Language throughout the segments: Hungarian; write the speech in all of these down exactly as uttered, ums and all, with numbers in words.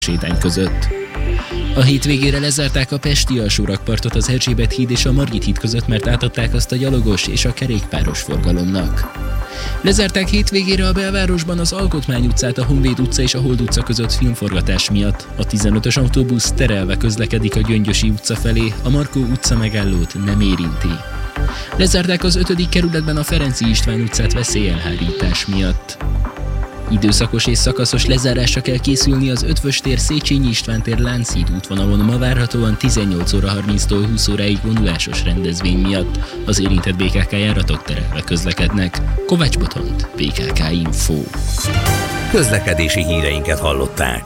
sétány között. A hétvégére lezárták a pesti alsórakpartot az Erzsébet híd és a Margit híd között, mert átadták azt a gyalogos és a kerékpáros forgalomnak. Lezárták hétvégére a belvárosban az Alkotmány utcát, a Honvéd utca és a Hold utca között filmforgatás miatt. A tizenötös autóbusz terelve közlekedik a Gyöngyösi utca felé, a Markó utca megállót nem érinti. Lezárták az ötödik kerületben a Ferenczy István utcát veszélyelhárítás miatt. Időszakos és szakaszos lezárásra kell készülni az Ötvös tér, Széchenyi István tér, Lánchíd útvonalon ma várhatóan tizennyolc óra harminctól húsz óráig vonulásos rendezvény miatt. Az érintett bé ká ká járatok terelve közlekednek. Kovács Botont, bé ká ká Info. Közlekedési híreinket hallották.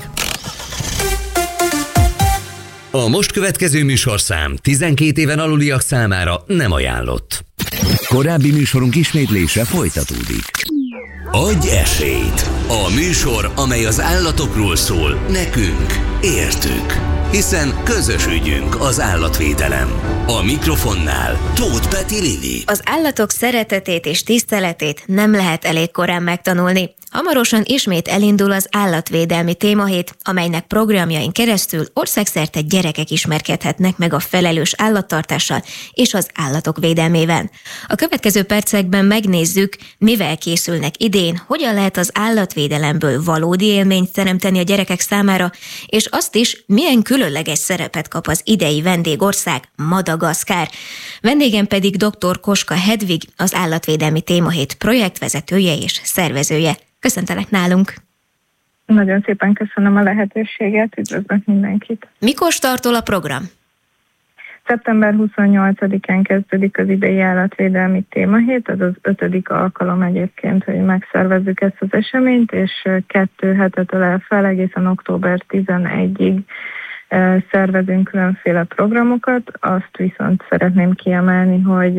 A most következő műsorszám tizenkét éven aluliak számára nem ajánlott. Korábbi műsorunk ismétlése folytatódik. Adj esélyt! A műsor, amely az állatokról szól, nekünk, értük. Hiszen közös ügyünk az állatvédelem. A mikrofonnál Tóth Peti Lili. Az állatok szeretetét és tiszteletét nem lehet elég korán megtanulni. Hamarosan ismét elindul az állatvédelmi témahét, amelynek programjain keresztül országszerte gyerekek ismerkedhetnek meg a felelős állattartással és az állatok védelmével. A következő percekben megnézzük, mivel készülnek idén, hogyan lehet az állatvédelemből valódi élményt teremteni a gyerekek számára, és azt is, milyen különleges szerepet kap az idei vendégország, Madagaszkár. Vendégem pedig dr. Koska Hedvig, az állatvédelmi témahét projektvezetője és szervezője. Köszöntelek nálunk! Nagyon szépen köszönöm a lehetőséget, üdvözlök mindenkit! Mikor startol a program? szeptember huszonnyolcadikán kezdődik az idei állatvédelmi témahét, ez az ötödik alkalom egyébként, hogy megszervezzük ezt az eseményt, és kettő hetet ölel fel, egészen október tizenegyedikéig szervezünk különféle programokat. Azt viszont szeretném kiemelni, hogy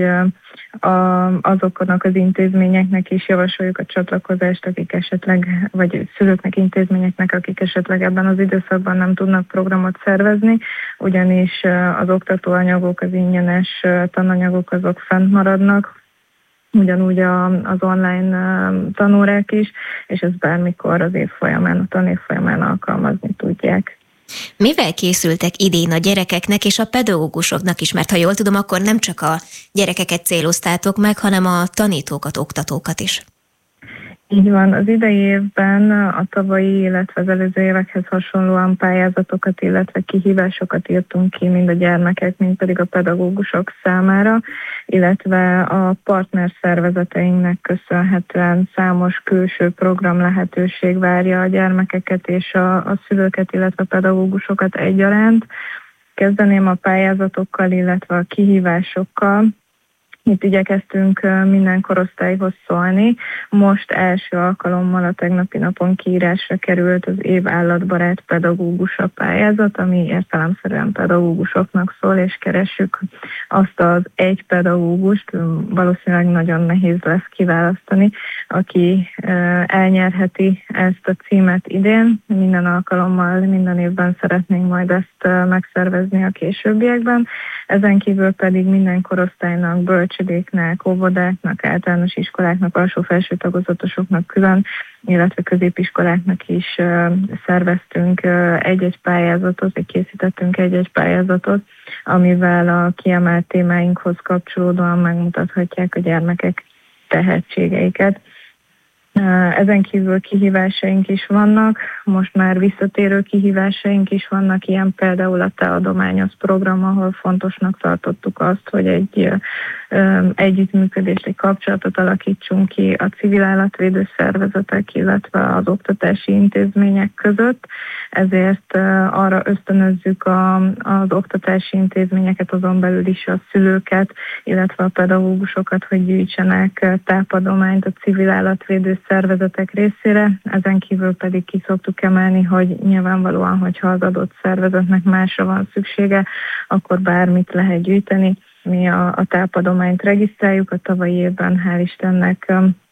a, azoknak az intézményeknek is javasoljuk a csatlakozást, akik esetleg, vagy szülőknek, intézményeknek, akik esetleg ebben az időszakban nem tudnak programot szervezni, ugyanis az oktatóanyagok, az ingyenes tananyagok azok fent maradnak, ugyanúgy a, az online tanórák is, és ezt bármikor az év folyamán, a tanév folyamán alkalmazni tudják. Mivel készültek idén a gyerekeknek és a pedagógusoknak is? Mert ha jól tudom, akkor nem csak a gyerekeket céloztátok meg, hanem a tanítókat, oktatókat is. Így van, az idei évben a tavalyi, illetve az előző évekhez hasonlóan pályázatokat, illetve kihívásokat írtunk ki mind a gyermekek, mind pedig a pedagógusok számára, illetve a partner szervezeteinknek köszönhetően számos külső program lehetőség várja a gyermekeket és a, a szülőket, illetve a pedagógusokat egyaránt. Kezdeném a pályázatokkal, illetve a kihívásokkal. Itt igyekeztünk minden korosztályhoz szólni. Most első alkalommal a tegnapi napon kiírásra került az év állatbarát pedagógusa pályázat, ami értelemszerűen pedagógusoknak szól, és keressük azt az egy pedagógust, valószínűleg nagyon nehéz lesz kiválasztani, aki elnyerheti ezt a címet idén. Minden alkalommal, minden évben szeretnénk majd ezt megszervezni a későbbiekben. Ezen kívül pedig minden korosztálynak, bölcsödéknek, óvodáknak, általános iskoláknak, alsó-felső tagozatosoknak külön, illetve középiskoláknak is szerveztünk egy-egy pályázatot, vagy készítettünk egy-egy pályázatot, amivel a kiemelt témáinkhoz kapcsolódóan megmutathatják a gyermekek tehetségeiket. Ezen kívül kihívásaink is vannak, most már visszatérő kihívásaink is vannak, ilyen például a Te adományoz program, ahol fontosnak tartottuk azt, hogy egy együttműködést, egy kapcsolatot alakítsunk ki a civil állatvédő szervezetek, illetve az oktatási intézmények között. Ezért arra ösztönözzük a, az oktatási intézményeket, azon belül is a szülőket, illetve a pedagógusokat, hogy gyűjtsenek tápadományt a civil állatvédő szervezetek részére. Ezen kívül pedig ki szoktuk emelni, hogy nyilvánvalóan, hogyha az adott szervezetnek másra van szüksége, akkor bármit lehet gyűjteni. Mi a, a tápadományt regisztráljuk, a tavalyi évben hál' Istennek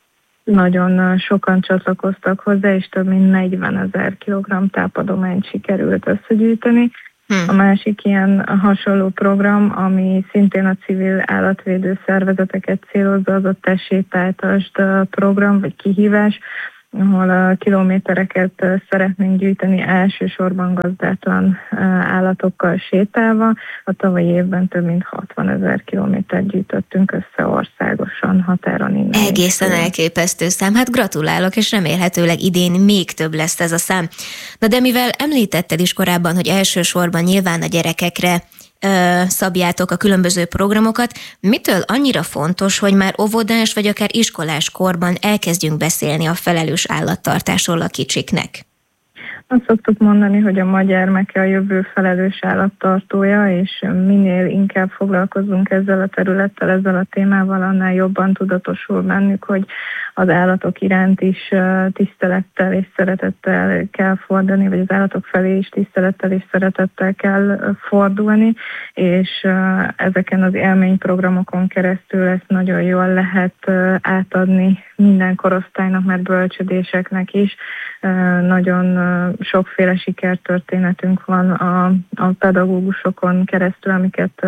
nagyon sokan csatlakoztak hozzá, és több mint negyvenezer kilogramm tápadományt sikerült összegyűjteni. Hmm. A másik ilyen hasonló program, ami szintén a civil állatvédő szervezeteket célozza, az a Te sétáltasd program, vagy kihívás, ahol a kilométereket szeretnénk gyűjteni elsősorban gazdátlan állatokkal sétálva. A tavalyi évben több mint hatvanezer kilométert gyűjtöttünk össze országosan, határon innen. Egészen elképesztő szám. Hát gratulálok, és remélhetőleg idén még több lesz ez a szám. Na de mivel említetted is korábban, hogy elsősorban nyilván a gyerekekre szabjátok a különböző programokat. Mitől annyira fontos, hogy már óvodás vagy akár iskolás korban elkezdjünk beszélni a felelős állattartásról a kicsiknek? Azt szoktuk mondani, hogy a ma gyermeke a jövő felelős állattartója, és minél inkább foglalkozunk ezzel a területtel, ezzel a témával, annál jobban tudatosul bennük, hogy az állatok iránt is tisztelettel és szeretettel kell fordulni, vagy az állatok felé is tisztelettel és szeretettel kell fordulni, és ezeken az élményprogramokon keresztül ezt nagyon jól lehet átadni minden korosztálynak, mert bölcsödéseknek is. Nagyon sokféle sikertörténetünk van a, a pedagógusokon keresztül, amiket,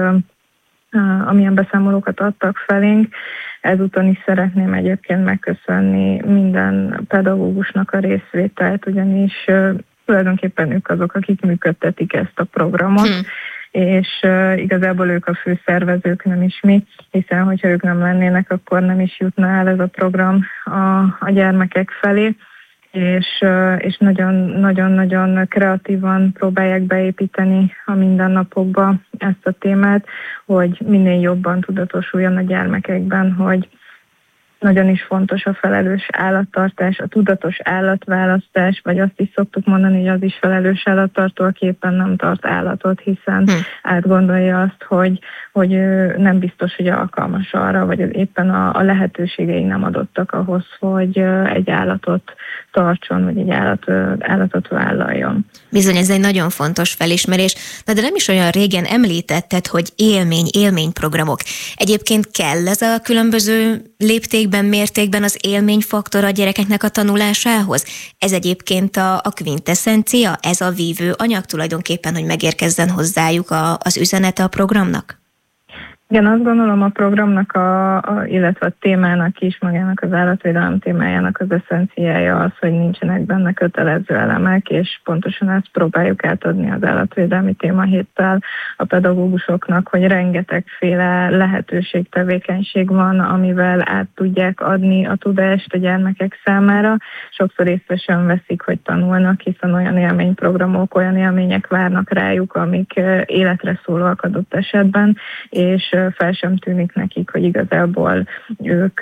amilyen beszámolókat adtak felénk. Ezúton is szeretném egyébként megköszönni minden pedagógusnak a részvételt, ugyanis tulajdonképpen ők azok, akik működtetik ezt a programot. Hmm. és uh, igazából ők a főszervezők, nem is mi, hiszen hogyha ők nem lennének, akkor nem is jutna el ez a program a, a gyermekek felé, és, uh, és nagyon-nagyon kreatívan próbálják beépíteni a mindennapokba ezt a témát, hogy minél jobban tudatosuljon a gyermekekben, hogy nagyon is fontos a felelős állattartás, a tudatos állatválasztás, vagy azt is szoktuk mondani, hogy az is felelős állattartó, aki éppen nem tart állatot, hiszen hm. átgondolja azt, hogy, hogy nem biztos, hogy alkalmas arra, vagy éppen a, a lehetőségei nem adottak ahhoz, hogy egy állatot tartson, vagy egy állat, állatot vállaljon. Bizony, ez egy nagyon fontos felismerés, de, de nem is olyan régen említetted, hogy élmény, élményprogramok. Egyébként kell ez a különböző léptékben, mértékben az élményfaktor a gyerekeknek a tanulásához? Ez egyébként a, a quintessencia, ez a vívő anyag tulajdonképpen, hogy megérkezzen hozzájuk a, az üzenete a programnak? Igen, azt gondolom a programnak, a, a, illetve a témának is, magának az állatvédelem témájának az eszenciája az, hogy nincsenek benne kötelező elemek, és pontosan ezt próbáljuk átadni az állatvédelmi témahéttel a pedagógusoknak, hogy rengetegféle lehetőség, tevékenység van, amivel át tudják adni a tudást a gyermekek számára. Sokszor észre sem veszik, hogy tanulnak, hiszen olyan élményprogramok, olyan élmények várnak rájuk, amik életre szólóak adott esetben, és fel sem tűnik nekik, hogy igazából ők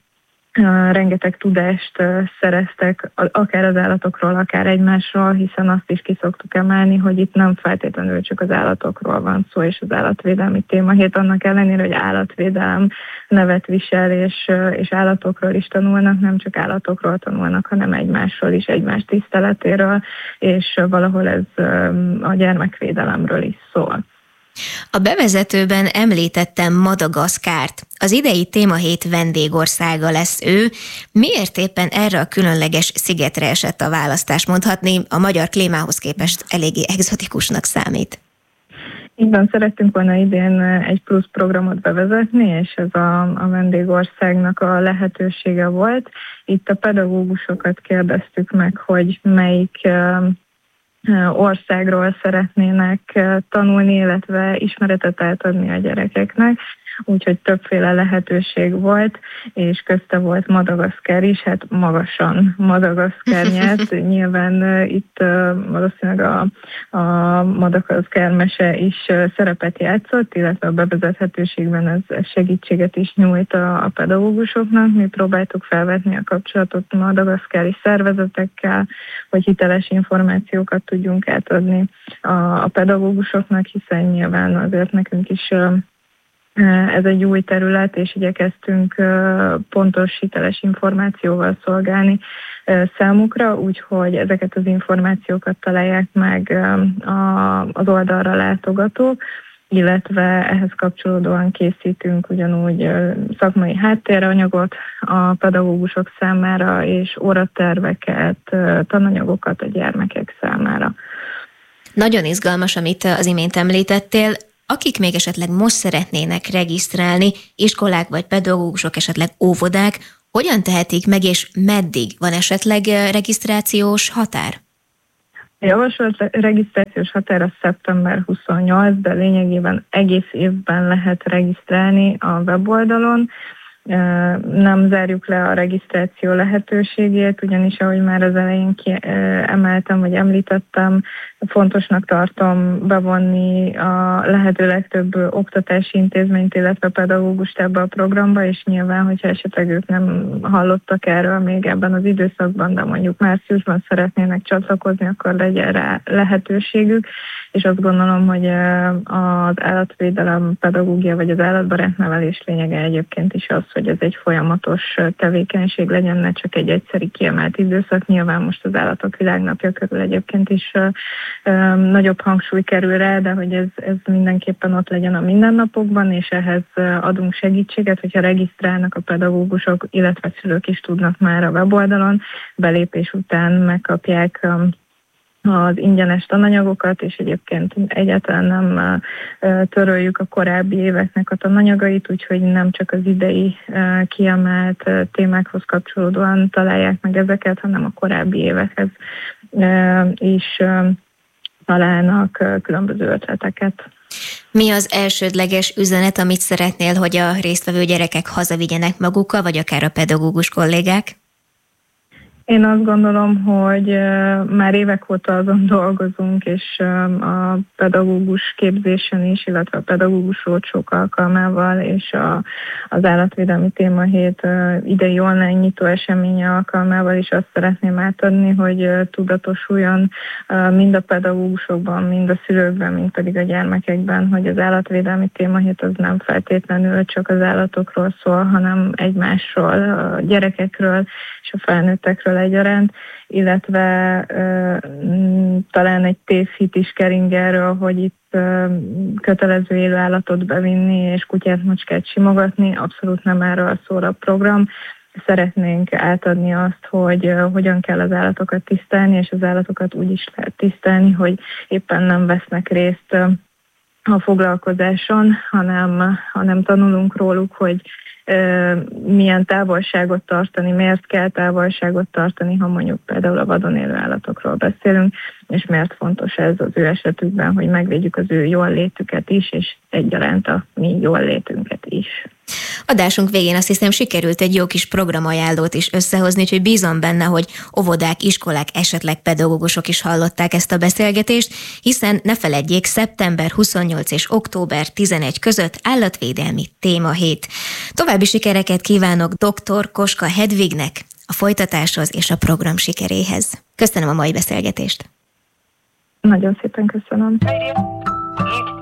rengeteg tudást szereztek, akár az állatokról, akár egymásról, hiszen azt is ki szoktuk emelni, hogy itt nem feltétlenül csak az állatokról van szó, és az állatvédelmi témahét annak ellenére, hogy állatvédelem nevet visel, és, és állatokról is tanulnak, nem csak állatokról tanulnak, hanem egymásról is, egymás tiszteletéről, és valahol ez a gyermekvédelemről is szól. A bevezetőben említettem Madagaszkárt. Az idei témahét vendégországa lesz ő. Miért éppen erre a különleges szigetre esett a választás? Mondhatni, a magyar klímához képest eléggé egzotikusnak számít. Így szerettünk volna idén egy plusz programot bevezetni, és ez a, a vendégországnak a lehetősége volt. Itt a pedagógusokat kérdeztük meg, hogy melyik országról szeretnének tanulni, illetve ismeretet átadni a gyerekeknek, úgyhogy többféle lehetőség volt, és közte volt Madagaszkár is, hát magasan Madagaszkár nyert. Nyilván itt valószínűleg a, a Madagaszkár mese is szerepet játszott, illetve a bevezethetőségben ez segítséget is nyújt a, a pedagógusoknak. Mi próbáltuk felvetni a kapcsolatot madagaszkári szervezetekkel, hogy hiteles információkat tudjunk átadni a, a pedagógusoknak, hiszen nyilván azért nekünk is ez egy új terület, és igyekeztünk pontos, hiteles információval szolgálni számukra, úgyhogy ezeket az információkat találják meg az oldalra látogatók, illetve ehhez kapcsolódóan készítünk ugyanúgy szakmai háttéranyagot a pedagógusok számára, és óraterveket, tananyagokat a gyermekek számára. Nagyon izgalmas, amit az imént említettél. Akik még esetleg most szeretnének regisztrálni, iskolák vagy pedagógusok, esetleg óvodák, Hogyan tehetik meg, és meddig? Van esetleg regisztrációs határ? A javasolt regisztrációs határ a szeptember huszonnyolc, de lényegében egész évben lehet regisztrálni a weboldalon. Nem zárjuk le a regisztráció lehetőségét, ugyanis ahogy már az elején emeltem, vagy említettem, fontosnak tartom bevonni a lehető legtöbb oktatási intézményt, illetve pedagógust ebbe a programba, és nyilván, hogyha esetleg ők nem hallottak erről még ebben az időszakban, de mondjuk márciusban szeretnének csatlakozni, akkor legyen rá lehetőségük, és azt gondolom, hogy az állatvédelem pedagógia, vagy az állatbarát nevelés lényege egyébként is az, hogy ez egy folyamatos tevékenység legyen, ne csak egy egyszeri kiemelt időszak. Nyilván most az Állatok Világnapja körül egyébként is ö, ö, nagyobb hangsúly kerül rá, de hogy ez, ez mindenképpen ott legyen a mindennapokban, és ehhez adunk segítséget, hogyha regisztrálnak a pedagógusok, illetve szülők is tudnak már a weboldalon, belépés után megkapják az ingyenes tananyagokat, és egyébként egyáltalán nem töröljük a korábbi éveknek a tananyagait, úgyhogy nem csak az idei kiemelt témákhoz kapcsolódóan találják meg ezeket, hanem a korábbi évekhez is találnak különböző ötleteket. Mi az elsődleges üzenet, amit szeretnél, hogy a résztvevő gyerekek hazavigyenek magukkal, vagy akár a pedagógus kollégák? Én azt gondolom, hogy már évek óta azon dolgozunk, és a pedagógus képzésen is, illetve a pedagógus roadshow alkalmával, és a, az állatvédelmi témahét idei online nyitó eseménye alkalmával is azt szeretném átadni, hogy tudatosuljon mind a pedagógusokban, mind a szülőkben, mind pedig a gyermekekben, hogy az állatvédelmi témahét az nem feltétlenül csak az állatokról szól, hanem egymásról, a gyerekekről és a felnőttekről egyaránt, illetve ö, talán egy tévhit is kering erről, hogy itt ö, kötelező élő állatot bevinni és kutyát, macskát simogatni, abszolút nem erről szól a program. Szeretnénk átadni azt, hogy ö, hogyan kell az állatokat tisztelni, és az állatokat úgy is lehet tisztelni, hogy éppen nem vesznek részt ö, a foglalkozáson, hanem, hanem tanulunk róluk, hogy milyen távolságot tartani, miért kell távolságot tartani, ha mondjuk például a vadon élő állatokról beszélünk, és miért fontos ez az ő esetükben, hogy megvédjük az ő jól létüket is, és egyaránt a mi jól létünket is. Adásunk végén azt hiszem sikerült egy jó kis programajánlót is összehozni, úgyhogy bízom benne, hogy óvodák, iskolák, esetleg pedagógusok is hallották ezt a beszélgetést, hiszen ne feledjék, szeptember huszonnyolc és október tizenegy között állatvédelmi témahét. További sikereket kívánok dr. Koska Hedvignek a folytatáshoz és a program sikeréhez. Köszönöm a mai beszélgetést. Nagyon szépen köszönöm.